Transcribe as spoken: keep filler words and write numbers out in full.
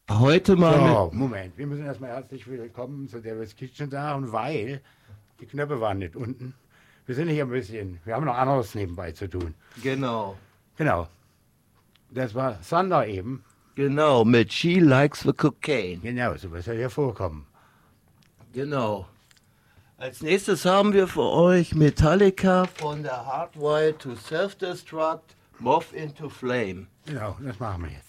heute mal So, mit... Moment, wir müssen erstmal herzlich willkommen zu Devil's Kitchen sagen, weil die Knöpfe waren nicht unten. Wir sind hier ein bisschen, wir haben noch anderes nebenbei zu tun. Genau, Genau. Das war Thunder eben. genau, mit She Likes the Cocaine. Genau, so was soll hier vorkommen. Genau. Als nächstes haben wir für euch Metallica von der Hardwired to Self-Destruct, Moth into Flame. Genau, das machen wir jetzt.